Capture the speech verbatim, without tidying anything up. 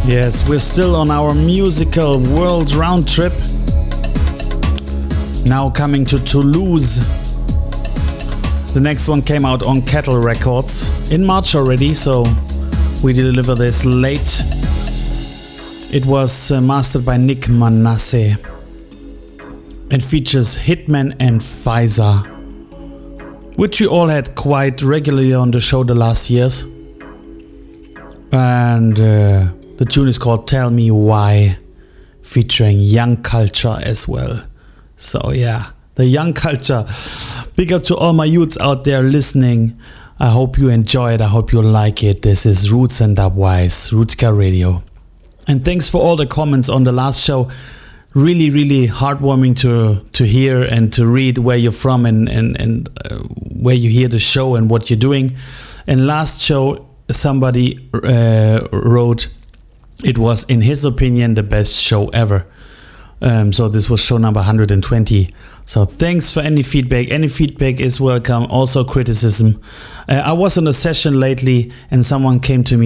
Yes, we're still on our musical world round trip. Now coming to Toulouse. The next one came out on Kettle Records in March already, so we deliver this late. It was uh, mastered by Nick Manasseh and features Hitman and Pfizer, which we all had quite regularly on the show the last years. And uh, the tune is called Tell Me Why, featuring Young Culture as well. So yeah, the Young Culture. Big up to all my youths out there listening. I hope you enjoy it. I hope you like it. This is Roots and Dubwise, Rootscar Radio. And thanks for all the comments on the last show. Really, really heartwarming to to hear and to read where you're from and, and, and uh, where you hear the show and what you're doing. And last show, somebody uh, wrote, it was, in his opinion, the best show ever. Um, so this was show number one hundred twenty. So thanks for any feedback. Any feedback is welcome. Also criticism. Uh, I was on a session lately and someone came to me